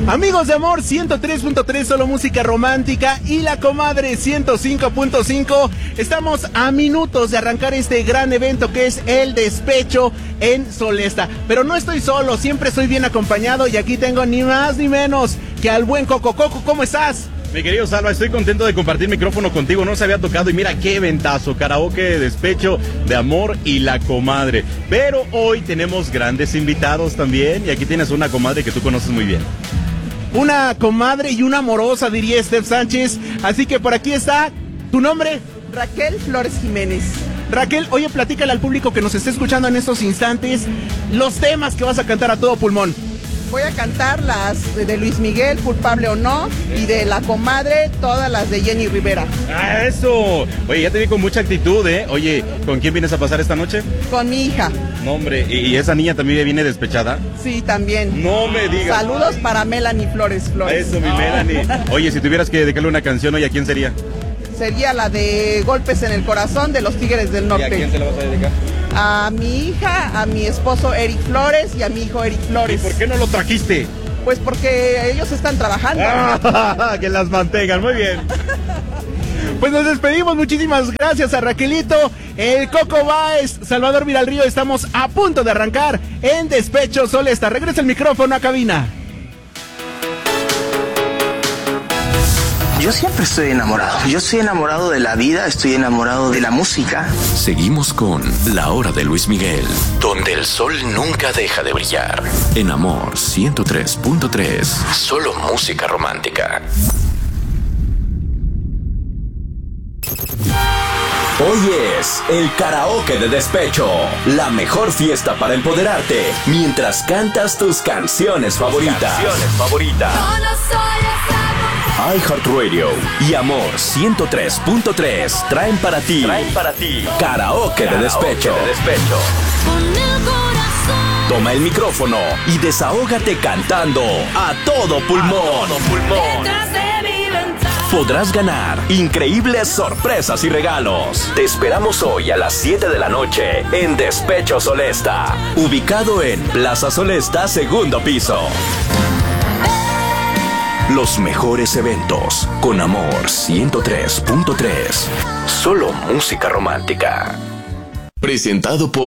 Amigos de Amor 103.3, solo música romántica, y La Comadre 105.5. Estamos a minutos de arrancar este gran evento que es el Despecho en Solesta. Pero no estoy solo, siempre estoy bien acompañado y aquí tengo ni más ni menos que al buen Coco. Coco, ¿cómo estás? Mi querido Salva, estoy contento de compartir micrófono contigo, no se había tocado y mira qué eventazo, karaoke, Despecho, de Amor y La Comadre. Pero hoy tenemos grandes invitados también y aquí tienes una comadre que tú conoces muy bien. Una comadre y una amorosa, diría Steph Sánchez. Así que por aquí está, ¿tu nombre? Raquel Flores Jiménez. Raquel, oye, platícale al público que nos está escuchando en estos instantes los temas que vas a cantar a todo pulmón. Voy a cantar las de Luis Miguel, Culpable o No, y de La Comadre, todas las de Jenny Rivera. ¡Ah, eso! Oye, ya te vi con mucha actitud, ¿eh? Oye, ¿con quién vienes a pasar esta noche? Con mi hija. No, hombre, ¿y esa niña también viene despechada? Sí, también. No me digas. Saludos para Melanie Flores. Eso, mi Melanie. Oye, si tuvieras que dedicarle una canción hoy, ¿a quién sería? Sería la de Golpes en el Corazón de los Tigres del Norte. ¿Y a quién se la vas a dedicar? A mi hija, a mi esposo Eric Flores y a mi hijo Eric Flores. ¿Y por qué no lo trajiste? Pues porque ellos están trabajando. Que las mantengan, muy bien. Pues nos despedimos, muchísimas gracias a Raquelito, el Coco Báez, Salvador Villarrío. Estamos a punto de arrancar en Despecho Solesta. Regresa el micrófono a cabina. Yo siempre estoy enamorado. Yo estoy enamorado de la vida, estoy enamorado de la música. Seguimos con La Hora de Luis Miguel, donde el sol nunca deja de brillar. En Amor 103.3, solo música romántica. Hoy es el karaoke de Despecho, la mejor fiesta para empoderarte mientras cantas tus canciones favoritas. iHeartRadio y Amor 103.3 traen para ti karaoke de Despecho. Toma el micrófono y desahógate cantando a todo pulmón. Podrás ganar increíbles sorpresas y regalos. Te esperamos hoy a las 7 de la noche en Despecho Solesta, ubicado en Plaza Solesta, segundo piso. Los mejores eventos con Amor 103.3. Solo música romántica. Presentado por